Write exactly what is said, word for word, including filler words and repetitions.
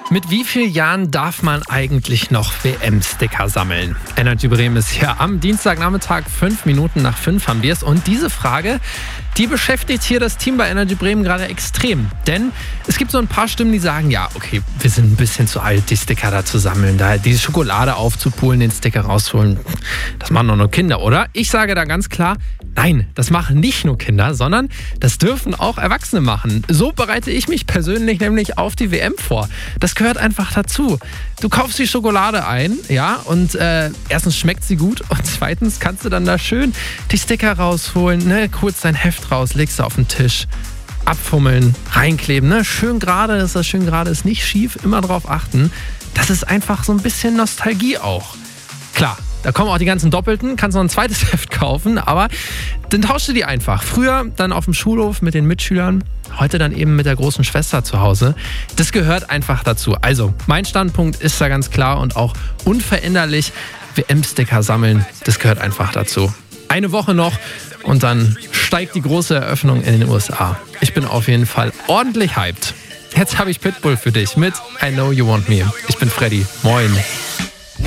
Mit wie vielen Jahren darf man eigentlich noch W M-Sticker sammeln? Energy Bremen ist hier am Dienstagnachmittag, fünf Minuten nach fünf haben wir es. Und diese Frage, die beschäftigt hier das Team bei Energy Bremen gerade extrem. Denn es gibt so ein paar Stimmen, die sagen, ja, okay, wir sind ein bisschen zu alt, die Sticker da zu sammeln. Da diese Schokolade aufzupulen, den Sticker rausholen, das machen doch nur Kinder, oder? Ich sage da ganz klar, nein, das machen nicht nur Kinder, sondern das dürfen auch Erwachsene machen. So bereite ich mich persönlich nämlich auf die W M vor. Das gehört einfach dazu. Du kaufst die Schokolade ein, ja, und äh, erstens schmeckt sie gut und zweitens kannst du dann da schön die Sticker rausholen, ne, kurz dein Heft raus, legst du auf den Tisch, abfummeln, reinkleben, ne, schön gerade, dass das schön gerade ist, nicht schief, immer drauf achten. Das ist einfach so ein bisschen Nostalgie auch. Klar. Da kommen auch die ganzen Doppelten, kannst noch ein zweites Heft kaufen, aber dann tauschst du die einfach. Früher dann auf dem Schulhof mit den Mitschülern, heute dann eben mit der großen Schwester zu Hause. Das gehört einfach dazu. Also, mein Standpunkt ist da ganz klar und auch unveränderlich. W M-Sticker sammeln, das gehört einfach dazu. Eine Woche noch und dann steigt die große Eröffnung in den U S A. Ich bin auf jeden Fall ordentlich hyped. Jetzt habe ich Pitbull für dich mit I Know You Want Me. Ich bin Freddy. Moin.